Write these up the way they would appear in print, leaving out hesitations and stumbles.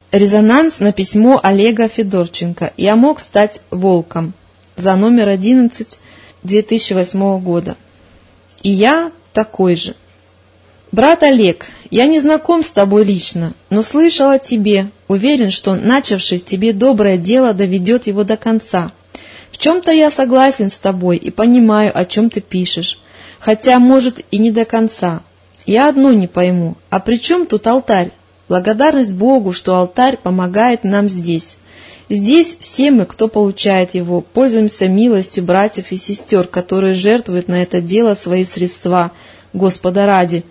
Резонанс на письмо Олега Федорченко «Я мог стать волком» за номер 11 2008 года. И я такой же. Брат Олег, я не знаком с тобой лично, но слышал о тебе, уверен, что начавший в тебе доброе дело доведет его до конца. В чем-то я согласен с тобой и понимаю, о чем ты пишешь, хотя, может, и не до конца. Я одно не пойму, а при чем тут алтарь? Благодарность Богу, что алтарь помогает нам здесь. Здесь все мы, кто получает его, пользуемся милостью братьев и сестер, которые жертвуют на это дело свои средства, Господа ради.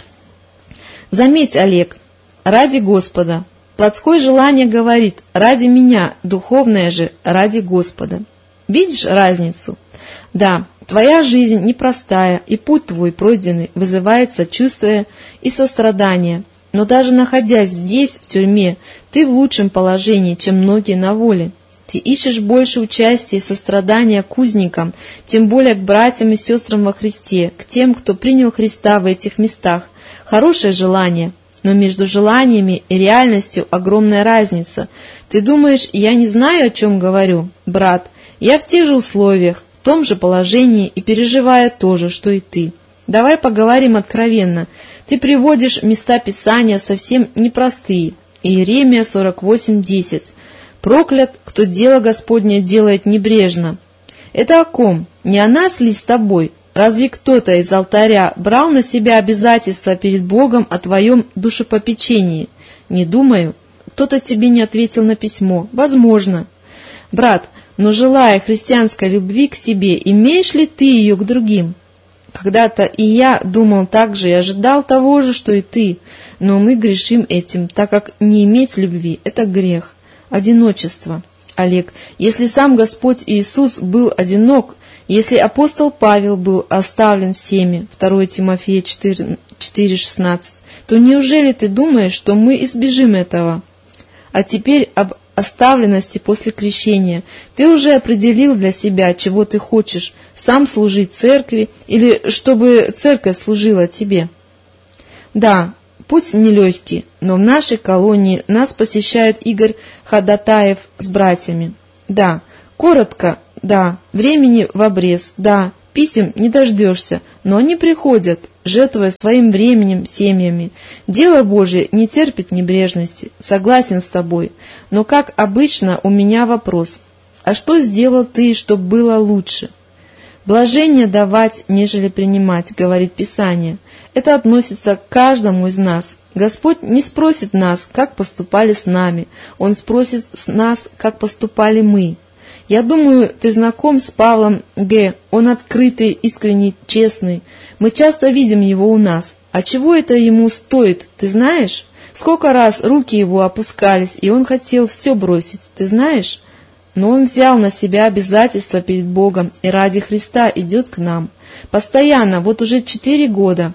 Заметь, Олег, ради Господа. Плотское желание говорит «ради меня», духовное же «ради Господа». Видишь разницу? Да, твоя жизнь непростая, и путь твой пройденный вызывает сочувствие и сострадание. Но даже находясь здесь, в тюрьме, ты в лучшем положении, чем многие на воле. Ты ищешь больше участия и сострадания к узникам, тем более к братьям и сестрам во Христе, к тем, кто принял Христа в этих местах. Хорошее желание, но между желаниями и реальностью огромная разница. Ты думаешь, я не знаю, о чем говорю? Брат, я в тех же условиях, в том же положении и переживаю то же, что и ты. Давай поговорим откровенно. Ты приводишь места Писания совсем непростые. Иеремия 48:10. «Проклят, кто дело Господне делает небрежно». Это о ком? Не о нас ли с тобой? Разве кто-то из алтаря брал на себя обязательства перед Богом о твоем душепопечении? Не думаю. Кто-то тебе не ответил на письмо. Возможно. Брат, но желая христианской любви к себе, имеешь ли ты ее к другим? Когда-то и я думал так же и ожидал того же, что и ты, но мы грешим этим, так как не иметь любви – это грех, одиночество. Олег, если сам Господь Иисус был одинок, если апостол Павел был оставлен всеми, 2 Тимофея 4:16, то неужели ты думаешь, что мы избежим этого? А теперь об оставленности после крещения. Ты уже определил для себя, чего ты хочешь, сам служить церкви или чтобы церковь служила тебе. Да, путь нелегкий, но в нашей колонии нас посещает Игорь Ходатаев с братьями. Да, коротко, да, времени в обрез, да, писем не дождешься, но они приходят, жертвуя своим временем, семьями. Дело Божие не терпит небрежности, согласен с тобой. Но, как обычно, у меня вопрос. А что сделал ты, чтобы было лучше? Блажение давать, нежели принимать, говорит Писание. Это относится к каждому из нас. Господь не спросит нас, как поступали с нами. Он спросит с нас, как поступали мы. Я думаю, ты знаком с Павлом Г. Он открытый, искренний, честный. Мы часто видим его у нас. А чего это ему стоит, ты знаешь? Сколько раз руки его опускались, и он хотел все бросить, ты знаешь? Но он взял на себя обязательства перед Богом и ради Христа идет к нам. Постоянно, вот уже 4 года.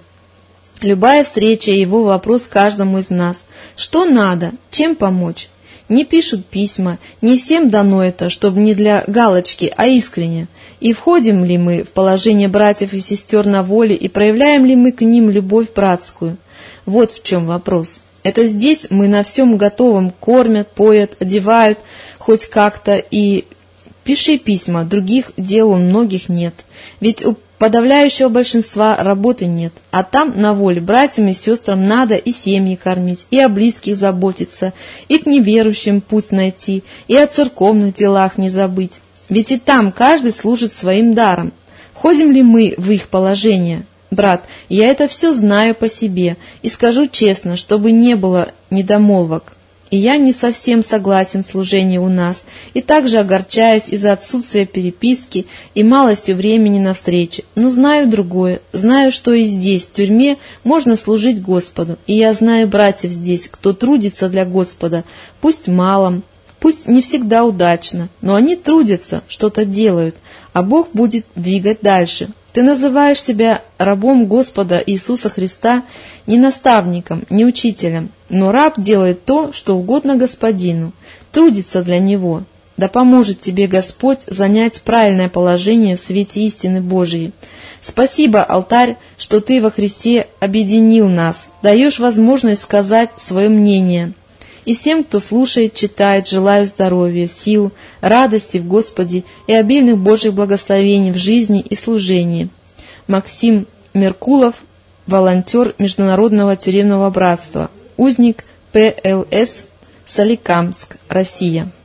Любая встреча и его вопрос каждому из нас. Что надо? Чем помочь? Не пишут письма, не всем дано это, чтобы не для галочки, а искренне. И входим ли мы в положение братьев и сестер на воле, и проявляем ли мы к ним любовь братскую? Вот в чем вопрос. Это здесь мы на всем готовом кормят, поят, одевают хоть как-то, и пиши письма, других дел у многих нет. Ведь у подавляющего большинства работы нет, а там на воле братьям и сестрам надо и семьи кормить, и о близких заботиться, и к неверующим путь найти, и о церковных делах не забыть. Ведь и там каждый служит своим даром. Входим ли мы в их положение? Брат, я это все знаю по себе, и скажу честно, чтобы не было недомолвок. И я не совсем согласен в служении у нас, и также огорчаюсь из-за отсутствия переписки и малостью времени на встречи. Но знаю другое, знаю, что и здесь, в тюрьме, можно служить Господу, и я знаю братьев здесь, кто трудится для Господа, пусть малом, пусть не всегда удачно, но они трудятся, что-то делают, а Бог будет двигать дальше. Ты называешь себя рабом Господа Иисуса Христа, не наставником, не учителем, но раб делает то, что угодно Господину, трудится для Него. Да поможет тебе Господь занять правильное положение в свете истины Божией. Спасибо, алтарь, что ты во Христе объединил нас, даешь возможность сказать свое мнение. И всем, кто слушает, читает, желаю здоровья, сил, радости в Господе и обильных Божьих благословений в жизни и служении. Максим Меркулов, волонтер Международного тюремного братства, узник ПЛС, Соликамск, Россия.